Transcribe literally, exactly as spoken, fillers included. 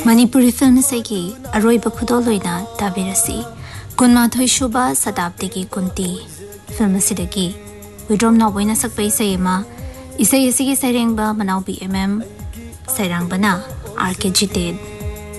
Manipuri film से की अरोइब खुदोलोइना ताबिरसी कुनमाथोई शुबा शताब्दी की कुंती फिल्म से की विड्रोम नौबोइना सकपै सैमा इसे इसी की सैरेंगबा मनाउबी एम एम सैरांगबना आर के जितेद